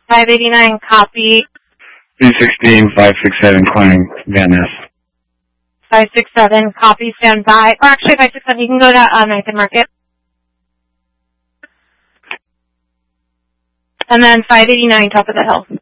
589, copy. 316, 567, calling Van Ness. 567, copy, stand by. Or actually, 567, you can go to 9th and Market. And then 589, top of the hill.